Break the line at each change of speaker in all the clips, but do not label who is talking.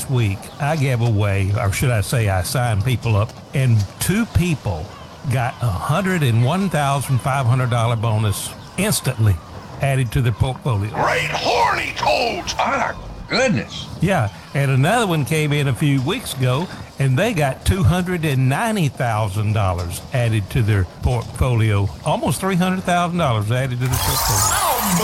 last week, I gave away, or should I say I signed people up, and 2 people got a $101,500 bonus instantly added to their portfolio.
Great horny toads!
My goodness.
Yeah, and another one came in a few weeks ago, and they got $290,000 added to their portfolio. Almost $300,000 added to their portfolio.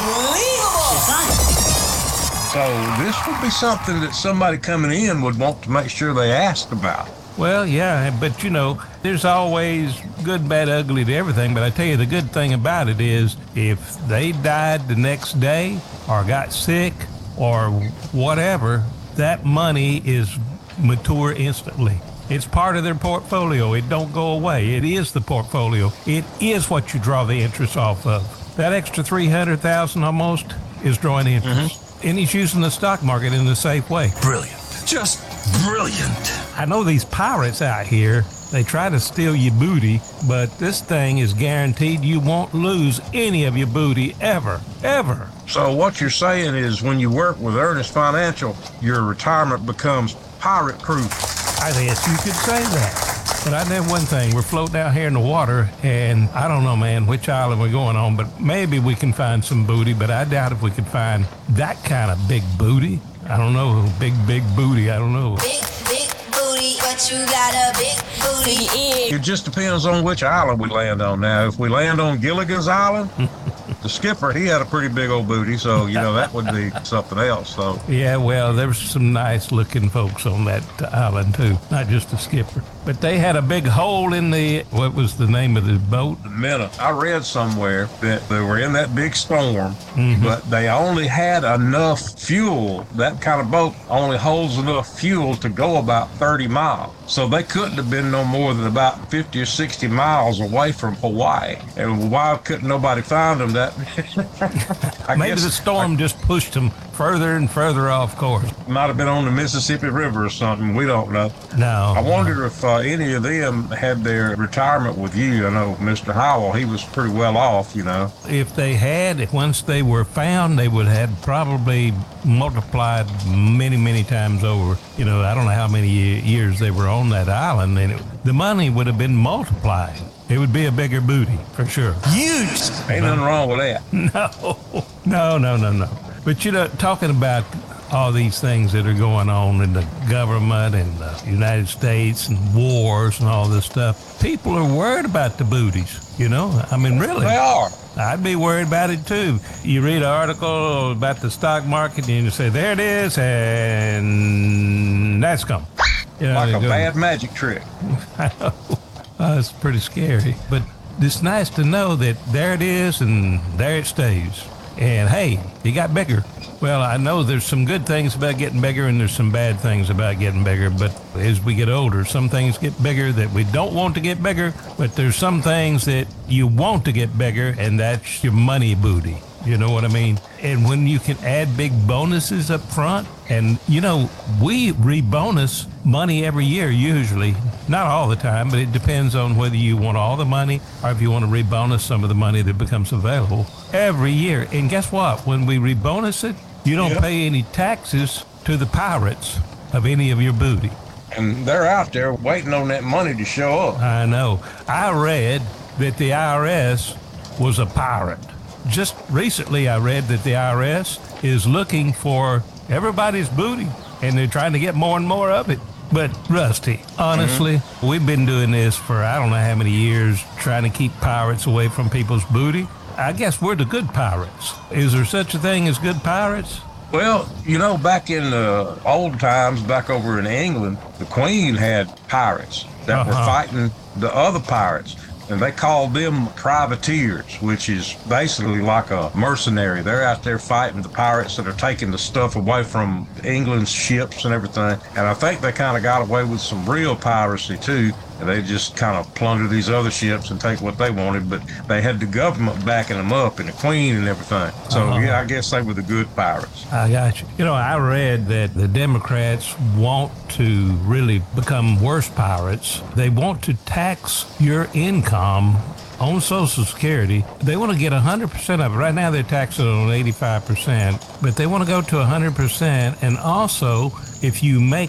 So this would be something that somebody coming in would want to make sure they asked about.
Well, yeah, but you know, there's always good, bad, ugly to everything. But I tell you, the good thing about it is if they died the next day or got sick or whatever, that money is mature instantly. It's part of their portfolio. It don't go away. It is the portfolio. It is what you draw the interest off of. That extra $300,000 almost is drawing interest. And he's using the stock market in a safe way.
Brilliant. Just brilliant.
I know these pirates out here, they try to steal your booty, but this thing is guaranteed you won't lose any of your booty ever, ever.
So what you're saying is when you work with Ernest Financial, your retirement becomes pirate-proof.
I guess you could say that. But I know one thing, we're floating out here in the water, and I don't know, man, which island we're going on, but maybe we can find some booty, but I doubt if we could find that kind of big booty. I don't know, big booty, I don't know.
Big booty, but you got a big booty.
It just depends on which island we land on now. If we land on Gilligan's Island, the skipper, he had a pretty big old booty, so, you know, that would be something else. So
Yeah, well, there was some nice-looking folks on that island, too, not just the skipper. But they had a big hole in the, what was the name of the boat?
the minute I read somewhere that they were in that big storm, but they only had enough fuel. That kind of boat only holds enough fuel to go about 30 miles. So they couldn't have been no more than about 50 or 60 miles away from Hawaii. And why couldn't nobody find them? That
Maybe the storm just pushed them further and further off course.
might have been on the Mississippi River or something. We don't know.
No.
I wonder if any of them had their retirement with you. I know Mr. Howell, he was pretty well off, you know.
If they had, once they were found, they would have probably multiplied many times over. You know, I don't know how many years they were on that island, and the money would have been multiplied. It would be a bigger booty, for sure.
Huge.
Ain't nothing wrong with that.
No. But, you know, talking about all these things that are going on in the government and the United States and wars and all this stuff, people are worried about the booties, you know? I mean, really.
They are.
I'd be worried about it, too. You read an article about the stock market and you say, there it is, and that's gone. You know,
Like a
they go-
bad magic trick.
I know. It's pretty scary. But it's nice to know that there it is and there it stays. And hey, it got bigger. Well, I know there's some good things about getting bigger and there's some bad things about getting bigger. But as we get older, some things get bigger that we don't want to get bigger. But there's some things that you want to get bigger, and that's your money booty. You know what I mean? And when you can add big bonuses up front, and you know, we rebonus money every year usually. Not all the time, but it depends on whether you want all the money or if you want to rebonus some of the money that becomes available every year. And guess what? When we rebonus it, you don't pay any taxes to the pirates of any of your booty.
And they're out there waiting on that money to show up.
I know. I read that the IRS was a pirate. Just recently I read that the IRS is looking for everybody's booty, and they're trying to get more and more of it. But Rusty, honestly, we've been doing this for I don't know how many years, trying to keep pirates away from people's booty. I guess we're the good pirates. Is there such a thing as good pirates?
Well, you know, back in the old times, back over in England, the Queen had pirates that were fighting the other pirates. And they called them privateers, which is basically like a mercenary. They're out there fighting the pirates that are taking the stuff away from England's ships and everything. And I think they kind of got away with some real piracy, too. And they just kind of plunder these other ships and take what they wanted. But they had the government backing them up and the Queen and everything. So, yeah, I guess they were the good pirates.
I got you. You know, I read that the Democrats want to really become worse pirates. They want to tax your income on Social Security. They want to get 100% of it. Right now they're taxing it on 85%, but they want to go to 100%. And also, if you make